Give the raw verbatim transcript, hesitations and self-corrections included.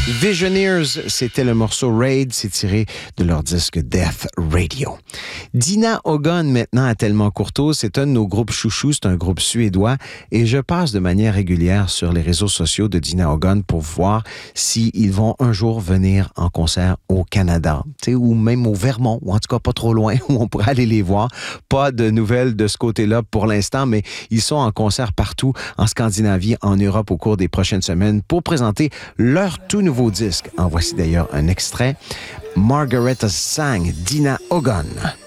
Visioneers, c'était le morceau Raid, c'est tiré de leur disque Death Radio. Dina Ogon, maintenant à Tellement Courteau, c'est un de nos groupes chouchous, c'est un groupe suédois et je passe de manière régulière sur les réseaux sociaux de Dina Ogon pour voir s'ils vont un jour venir en concert au Canada, tu sais, ou même au Vermont, ou en tout cas pas trop loin, où on pourrait aller les voir. Pas de nouvelles de ce côté-là pour l'instant, mais ils sont en concert partout en Scandinavie, en Europe au cours des prochaines semaines pour présenter leur tout nouveau disque. En voici d'ailleurs un extrait. Margaret Sang, Dina Ogon.